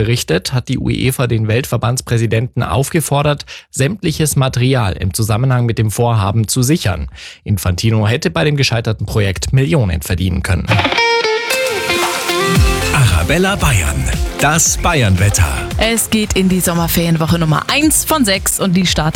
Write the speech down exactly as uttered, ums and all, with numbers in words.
berichtet, hat die UEFA den Weltverbandspräsidenten aufgefordert, sämtliches Material im Zusammenhang mit dem Vorhaben zu sichern. Infantino hätte bei dem gescheiterten Projekt Millionen verdienen können. Arabella Bayern, das Bayernwetter. Es geht in die Sommerferienwoche Nummer eins von sechs und die startet